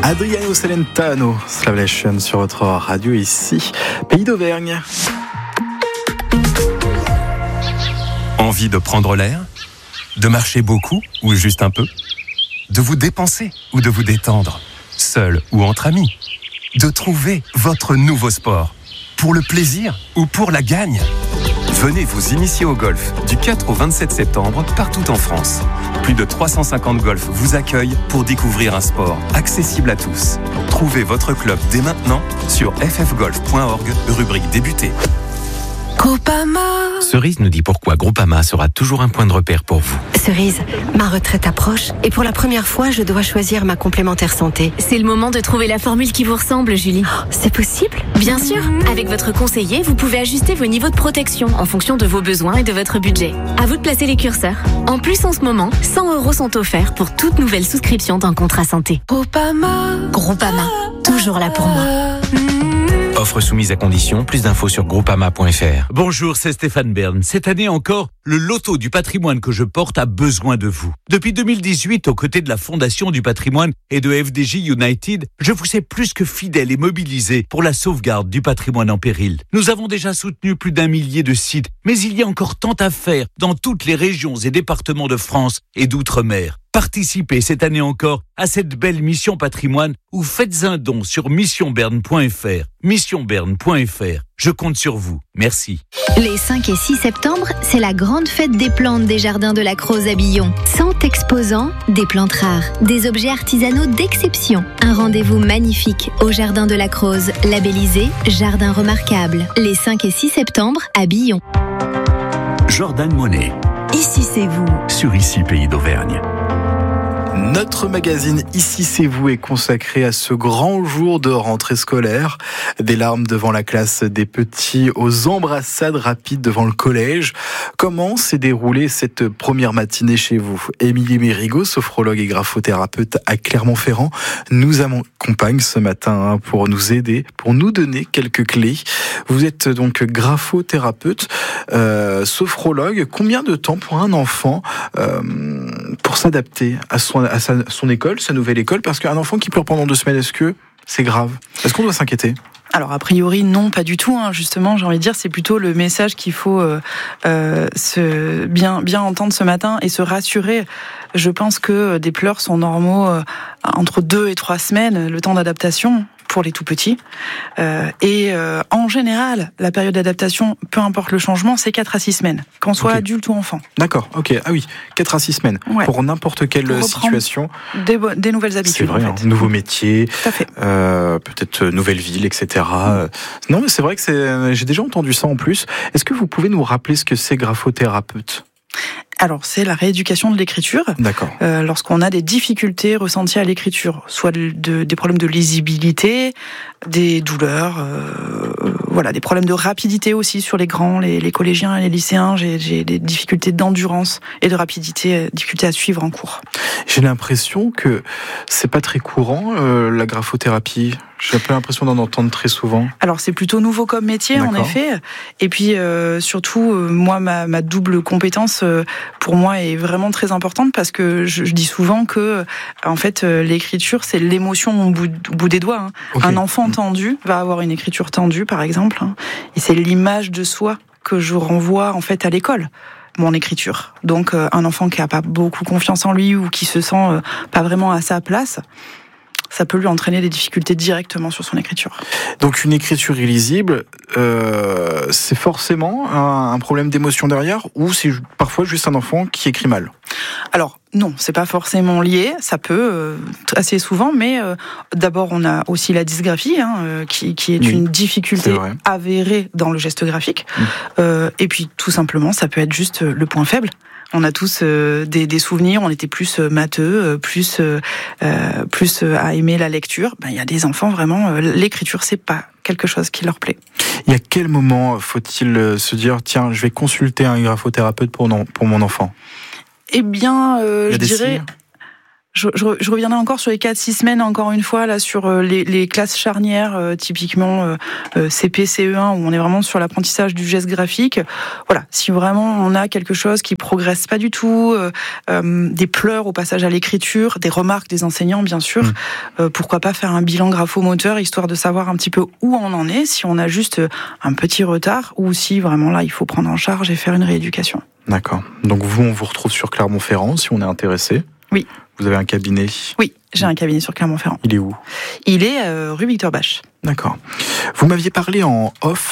Adriano Celentano, Slavlation sur votre radio ici, Pays d'Auvergne. Envie de prendre l'air ? De marcher beaucoup ou juste un peu ? De vous dépenser ou de vous détendre ? Seul ou entre amis ? De trouver votre nouveau sport ? Pour le plaisir ou pour la gagne ? Venez vous initier au golf du 4 au 27 septembre partout en France. Plus de 350 golfs vous accueillent pour découvrir un sport accessible à tous. Trouvez votre club dès maintenant sur ffgolf.org, rubrique débuter. Groupama. Cerise nous dit pourquoi Groupama sera toujours un point de repère pour vous. Cerise, ma retraite approche et pour la première fois, je dois choisir ma complémentaire santé. C'est le moment de trouver la formule qui vous ressemble, Julie. Oh, c'est possible ? Bien sûr, avec votre conseiller, vous pouvez ajuster vos niveaux de protection en fonction de vos besoins et de votre budget. À vous de placer les curseurs. En plus, en ce moment, 100 € sont offerts pour toute nouvelle souscription d'un contrat santé. Groupama. Groupama, toujours là pour moi. Offre soumise à condition, plus d'infos sur groupama.fr. Bonjour, c'est Stéphane Bern. Cette année encore, le loto du patrimoine que je porte a besoin de vous. Depuis 2018, aux côtés de la Fondation du patrimoine et de FDJ United, je vous sais plus que fidèle et mobilisé pour la sauvegarde du patrimoine en péril. Nous avons déjà soutenu plus d'1 millier de sites, mais il y a encore tant à faire dans toutes les régions et départements de France et d'outre-mer. Participez cette année encore à cette belle mission patrimoine ou faites un don sur missionberne.fr. Missionberne.fr. Je compte sur vous. Merci. Les 5 et 6 septembre, c'est la grande fête des plantes des Jardins de la Croze à Billon. 100 exposants, des plantes rares, des objets artisanaux d'exception. Un rendez-vous magnifique au Jardin de la Croze, labellisé Jardin remarquable. Les 5 et 6 septembre à Billon. Jordan Monet. Ici, c'est vous. Sur Ici, Pays d'Auvergne. Notre magazine Ici c'est vous est consacré à ce grand jour de rentrée scolaire. Des larmes devant la classe des petits aux embrassades rapides devant le collège. Comment s'est déroulée cette première matinée chez vous ? Émilie Mérigot, sophrologue et graphothérapeute à Clermont-Ferrand, nous accompagne ce matin pour nous aider, pour nous donner quelques clés. Vous êtes donc graphothérapeute, sophrologue. Combien de temps pour un enfant pour s'adapter à son école, sa nouvelle école, parce qu'un enfant qui pleure pendant 2 semaines, est-ce que c'est grave ? Est-ce qu'on doit s'inquiéter ? Alors, a priori, non, pas du tout. Justement, j'ai envie de dire, c'est plutôt le message qu'il faut bien entendre ce matin et se rassurer. Je pense que des pleurs sont normaux entre 2 et 3 semaines, le temps d'adaptation pour les tout petits. En général, la période d'adaptation, peu importe le changement, c'est 4 à 6 semaines, qu'on soit adulte ou enfant. D'accord, ok. Ah oui, 4 à 6 semaines. Ouais. Pour n'importe quelle situation. Des nouvelles habitudes. C'est vrai, en fait. Nouveau métier, tout à fait. Peut-être nouvelle ville, etc. Non, mais c'est vrai que j'ai déjà entendu ça en plus. Est-ce que vous pouvez nous rappeler ce que c'est graphothérapeute ? Alors, c'est la rééducation de l'écriture. D'accord. Lorsqu'on a des difficultés ressenties à l'écriture, soit des problèmes de lisibilité, des douleurs, des problèmes de rapidité aussi sur les grands, les collégiens et les lycéens. J'ai des difficultés d'endurance et de rapidité, difficultés à suivre en cours. J'ai l'impression que c'est pas très courant, la graphothérapie. J'ai un peu l'impression d'en entendre très souvent. Alors, c'est plutôt nouveau comme métier, D'accord. En effet. Et puis, surtout, moi, ma double compétence, pour moi, est vraiment très importante parce que je dis souvent que, en fait, l'écriture, c'est l'émotion au bout des doigts. Okay. Un enfant tendu va avoir une écriture tendue, par exemple. Et c'est l'image de soi que je renvoie, en fait, à l'école. Mon écriture. Donc, un enfant qui a pas beaucoup confiance en lui ou qui se sent pas vraiment à sa place, ça peut lui entraîner des difficultés directement sur son écriture. Donc une écriture illisible, c'est forcément un problème d'émotion derrière, ou c'est parfois juste un enfant qui écrit mal ? Alors non, c'est pas forcément lié, ça peut assez souvent, mais d'abord on a aussi la dysgraphie, qui est une difficulté avérée dans le geste graphique, et puis tout simplement ça peut être juste le point faible. On a tous des souvenirs, on était plus matheux, plus à aimer la lecture. Il y a des enfants, vraiment, l'écriture, c'est pas quelque chose qui leur plaît. Et à quel moment faut-il se dire, tiens, je vais consulter un graphothérapeute pour mon enfant ? Eh bien, je dirais... Signes ? Je reviendrai encore sur les 4-6 semaines, encore une fois, là, sur les classes charnières, typiquement CP, CE1, où on est vraiment sur l'apprentissage du geste graphique. Voilà, si vraiment on a quelque chose qui progresse pas du tout, des pleurs au passage à l'écriture, des remarques des enseignants, bien sûr, pourquoi pas faire un bilan graphomoteur, histoire de savoir un petit peu où on en est, si on a juste un petit retard, ou si vraiment là, il faut prendre en charge et faire une rééducation. D'accord. Donc vous, on vous retrouve sur Clermont-Ferrand, si on est intéressé. Oui. Vous avez un cabinet? Oui, j'ai un cabinet sur Clermont-Ferrand. Il est où? Il est rue Victor Bache. D'accord. Vous m'aviez parlé en off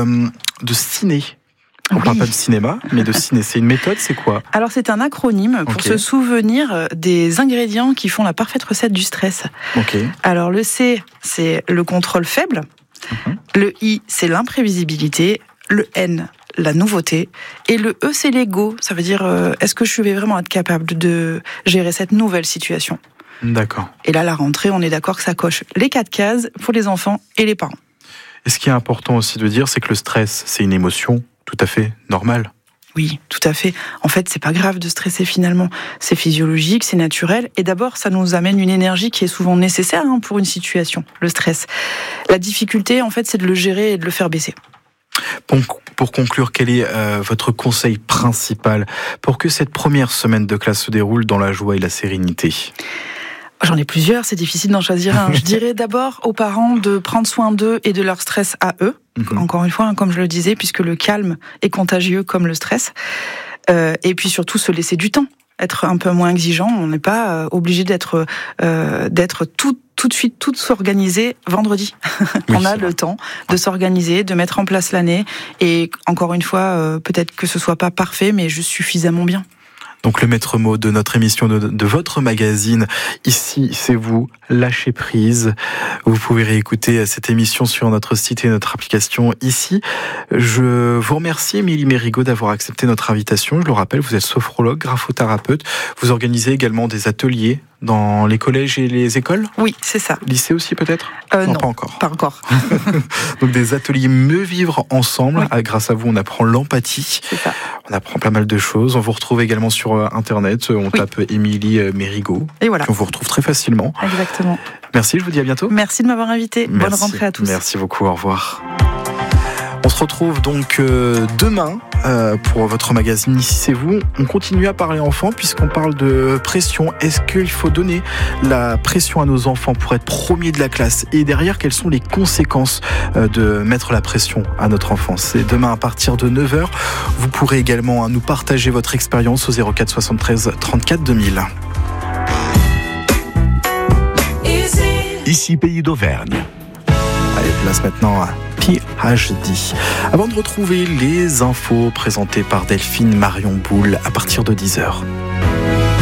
de ciné. On parle pas de cinéma, mais de ciné. C'est une méthode, c'est quoi? Alors c'est un acronyme pour se souvenir des ingrédients qui font la parfaite recette du stress. Alors le C, c'est le contrôle faible. Le I, c'est l'imprévisibilité. Le N, la nouveauté, et le E, c'est l'ego. Ça veut dire, est-ce que je vais vraiment être capable de gérer cette nouvelle situation? D'accord. Et là, la rentrée, on est d'accord que ça coche les 4 cases pour les enfants et les parents. Et ce qui est important aussi de dire, c'est que le stress, c'est une émotion tout à fait normale. Oui, tout à fait. En fait, c'est pas grave de stresser finalement. C'est physiologique, c'est naturel. Et d'abord, ça nous amène une énergie qui est souvent nécessaire pour une situation, le stress. La difficulté, en fait, c'est de le gérer et de le faire baisser. Pour conclure, quel est votre conseil principal pour que cette première semaine de classe se déroule dans la joie et la sérénité? J'en ai plusieurs, c'est difficile d'en choisir un. Je dirais d'abord aux parents de prendre soin d'eux et de leur stress à eux. Encore une fois, comme je le disais, puisque le calme est contagieux comme le stress. Et puis surtout se laisser du temps. Être un peu moins exigeant. On n'est pas obligé d'être tout de suite tout s'organiser vendredi. Oui, on a le temps de s'organiser, de mettre en place l'année. Et encore une fois, peut-être que ce soit pas parfait, mais juste suffisamment bien. Donc le maître mot de notre émission, de votre magazine, ici c'est vous, lâchez prise. Vous pouvez réécouter cette émission sur notre site et notre application ici. Je vous remercie Émilie Mérigot d'avoir accepté notre invitation. Je le rappelle, vous êtes sophrologue, graphothérapeute. Vous organisez également des ateliers dans les collèges et les écoles? Oui, c'est ça. Lycée aussi peut-être? Non, pas encore. Pas encore. Donc des ateliers mieux vivre ensemble. Oui. Grâce à vous, on apprend l'empathie. C'est ça. On apprend pas mal de choses. On vous retrouve également sur Internet. On tape Émilie Mérigot. Et voilà. On vous retrouve très facilement. Exactement. Merci, je vous dis à bientôt. Merci de m'avoir invité. Merci. Bonne rentrée à tous. Merci beaucoup, au revoir. On se retrouve donc demain pour votre magazine Ici c'est vous. On continue à parler enfants puisqu'on parle de pression. Est-ce qu'il faut donner la pression à nos enfants pour être premier de la classe? Et derrière, quelles sont les conséquences de mettre la pression à notre enfant? C'est demain à partir de 9h. Vous pourrez également nous partager votre expérience au 04 73 34 2000. Ici Pays d'Auvergne. Allez, place maintenant à PhD. Avant de retrouver les infos présentées par Delphine Marion Boule à partir de 10h.